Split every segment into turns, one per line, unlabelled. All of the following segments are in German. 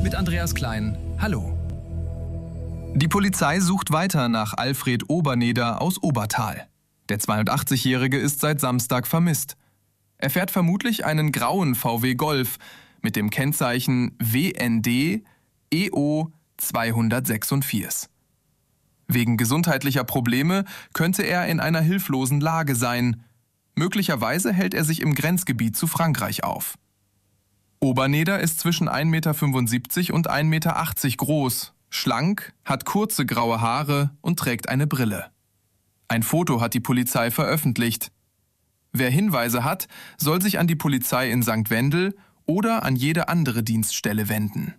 mit Andreas Klein. Hallo.
Die Polizei sucht weiter nach Alfred Oberneder aus Obertal. Der 82-Jährige ist seit Samstag vermisst. Er fährt vermutlich einen grauen VW Golf mit dem Kennzeichen WND EO 246. Wegen gesundheitlicher Probleme könnte er in einer hilflosen Lage sein. Möglicherweise hält er sich im Grenzgebiet zu Frankreich auf. Oberneder ist zwischen 1,75 Meter und 1,80 Meter groß, schlank, hat kurze graue Haare und trägt eine Brille. Ein Foto hat die Polizei veröffentlicht. Wer Hinweise hat, soll sich an die Polizei in St. Wendel oder an jede andere Dienststelle wenden.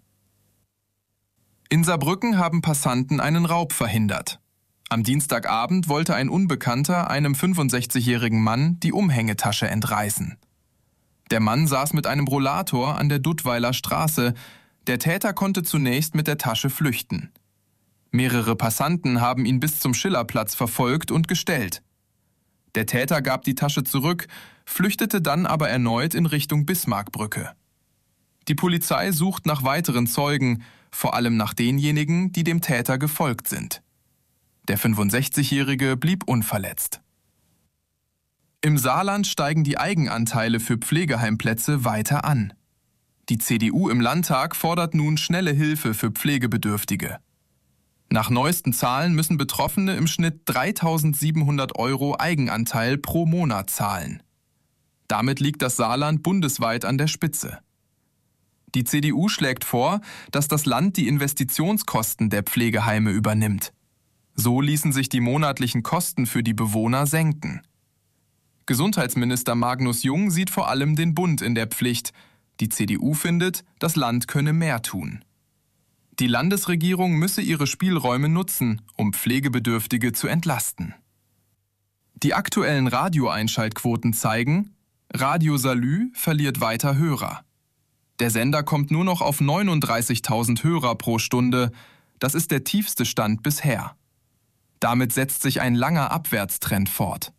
In Saarbrücken haben Passanten einen Raub verhindert. Am Dienstagabend wollte ein Unbekannter einem 65-jährigen Mann die Umhängetasche entreißen. Der Mann saß mit einem Rollator an der Duttweiler Straße. Der Täter konnte zunächst mit der Tasche flüchten. Mehrere Passanten haben ihn bis zum Schillerplatz verfolgt und gestellt. Der Täter gab die Tasche zurück, flüchtete dann aber erneut in Richtung Bismarckbrücke. Die Polizei sucht nach weiteren Zeugen, vor allem nach denjenigen, die dem Täter gefolgt sind. Der 65-Jährige blieb unverletzt. Im Saarland steigen die Eigenanteile für Pflegeheimplätze weiter an. Die CDU im Landtag fordert nun schnelle Hilfe für Pflegebedürftige. Nach neuesten Zahlen müssen Betroffene im Schnitt 3.700 € Eigenanteil pro Monat zahlen. Damit liegt das Saarland bundesweit an der Spitze. Die CDU schlägt vor, dass das Land die Investitionskosten der Pflegeheime übernimmt. So ließen sich die monatlichen Kosten für die Bewohner senken. Gesundheitsminister Magnus Jung sieht vor allem den Bund in der Pflicht. Die CDU findet, das Land könne mehr tun. Die Landesregierung müsse ihre Spielräume nutzen, um Pflegebedürftige zu entlasten. Die aktuellen Radioeinschaltquoten zeigen, Radio Salü verliert weiter Hörer. Der Sender kommt nur noch auf 39.000 Hörer pro Stunde. Das ist der tiefste Stand bisher. Damit setzt sich ein langer Abwärtstrend fort.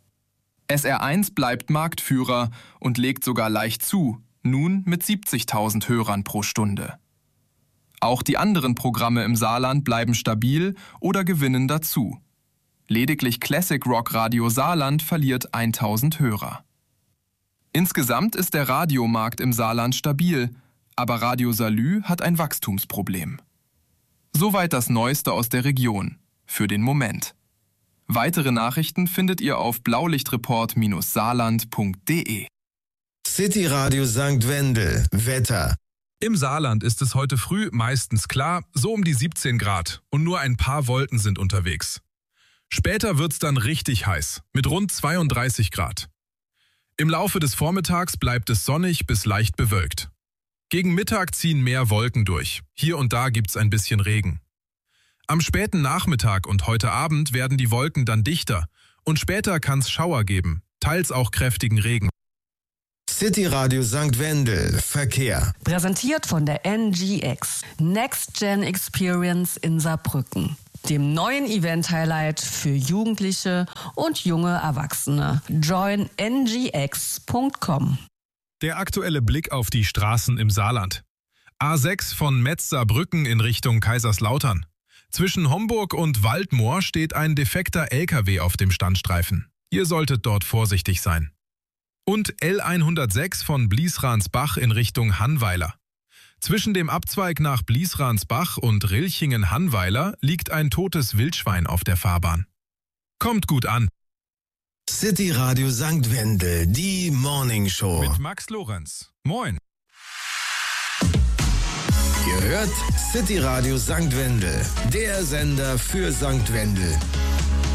SR1 bleibt Marktführer und legt sogar leicht zu, nun mit 70.000 Hörern pro Stunde. Auch die anderen Programme im Saarland bleiben stabil oder gewinnen dazu. Lediglich Classic Rock Radio Saarland verliert 1.000 Hörer. Insgesamt ist der Radiomarkt im Saarland stabil, aber Radio Salü hat ein Wachstumsproblem. Soweit das Neueste aus der Region, für den Moment. Weitere Nachrichten findet ihr auf blaulichtreport-saarland.de.
City Radio St. Wendel, Wetter.
Im Saarland ist es heute früh meistens klar, so um die 17 Grad und nur ein paar Wolken sind unterwegs. Später wird's dann richtig heiß, mit rund 32 Grad. Im Laufe des Vormittags bleibt es sonnig bis leicht bewölkt. Gegen Mittag ziehen mehr Wolken durch, hier und da gibt's ein bisschen Regen. Am späten Nachmittag und heute Abend werden die Wolken dann dichter und später kann's Schauer geben, teils auch kräftigen Regen.
City Radio St. Wendel, Verkehr.
Präsentiert von der NGX, Next Gen Experience in Saarbrücken, dem neuen Event-Highlight für Jugendliche und junge Erwachsene. Join ngx.com.
Der aktuelle Blick auf die Straßen im Saarland. A6 von Metz-Saarbrücken in Richtung Kaiserslautern. Zwischen Homburg und Waldmoor steht ein defekter LKW auf dem Standstreifen. Ihr solltet dort vorsichtig sein. Und L106 von Bliesransbach in Richtung Hannweiler. Zwischen dem Abzweig nach Bliesransbach und Rilchingen-Hannweiler liegt ein totes Wildschwein auf der Fahrbahn. Kommt gut an.
City Radio St. Wendel, die Morning Show.
Mit Max Lorenz. Moin.
Ihr hört City Radio St. Wendel, der Sender für St. Wendel.